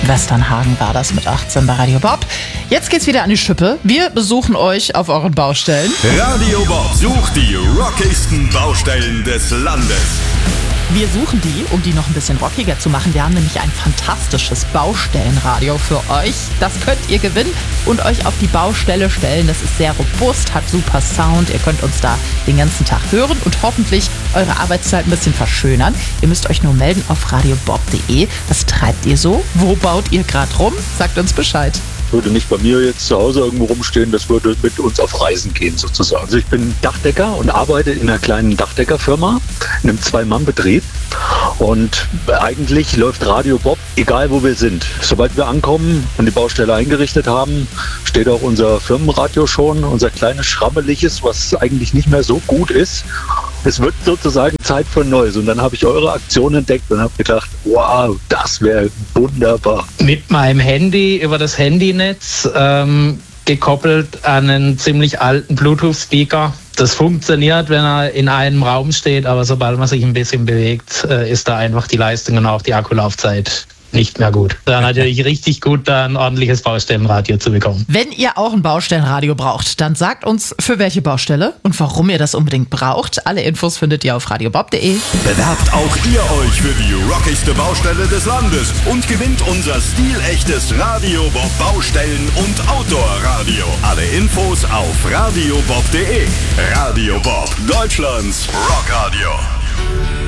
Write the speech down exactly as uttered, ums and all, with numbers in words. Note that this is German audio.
Westernhagen war das mit achtzehn bei Radio Bob. Jetzt geht's wieder an die Schippe. Wir besuchen euch auf euren Baustellen. Radio Bob sucht die rockigsten Baustellen des Landes. Wir suchen die, um die noch ein bisschen rockiger zu machen. Wir haben nämlich ein fantastisches Baustellenradio für euch. Das könnt ihr gewinnen und euch auf die Baustelle stellen. Das ist sehr robust, hat super Sound. Ihr könnt uns da den ganzen Tag hören und hoffentlich eure Arbeitszeit ein bisschen verschönern. Ihr müsst euch nur melden auf radio bob punkt de. Was treibt ihr so? Wo baut ihr gerade rum? Sagt uns Bescheid. Würde nicht bei mir jetzt zu Hause irgendwo rumstehen, das würde mit uns auf Reisen gehen sozusagen. Also ich bin Dachdecker und arbeite in einer kleinen Dachdeckerfirma, in einem Zwei-Mann-Betrieb und eigentlich läuft Radio Bob, egal wo wir sind. Sobald wir ankommen und die Baustelle eingerichtet haben, steht auch unser Firmenradio schon, unser kleines Schrammeliges, was eigentlich nicht mehr so gut ist. Es wird sozusagen Zeit für Neues. Und dann habe ich eure Aktion entdeckt und habe gedacht, wow, das wäre wunderbar. Mit meinem Handy über das Handynetz ähm, gekoppelt an einen ziemlich alten Bluetooth-Speaker. Das funktioniert, wenn er in einem Raum steht, aber sobald man sich ein bisschen bewegt, äh, ist da einfach die Leistung und auch die Akkulaufzeit nicht mehr gut. Da natürlich richtig gut, da ein ordentliches Baustellenradio zu bekommen. Wenn ihr auch ein Baustellenradio braucht, dann sagt uns, für welche Baustelle und warum ihr das unbedingt braucht. Alle Infos findet ihr auf radio bob punkt de. Bewerbt auch ihr euch für die rockigste Baustelle des Landes und gewinnt unser stilechtes Radio Bob Baustellen- und Outdoor-Radio. Alle Infos auf radio bob punkt de. Radio Bob, Deutschlands Rockradio.